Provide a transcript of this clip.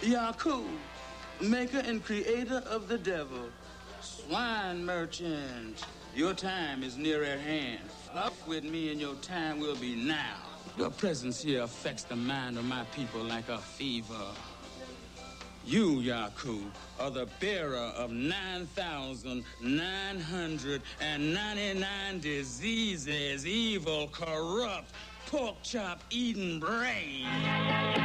Yakub, maker and creator of the devil. Swine merchant, your time is near at hand. Up with me and your time will be now. Your presence here affects the mind of my people like a fever. You, Yakub, are the bearer of 9,999 diseases, evil, corrupt, pork chop eating brain.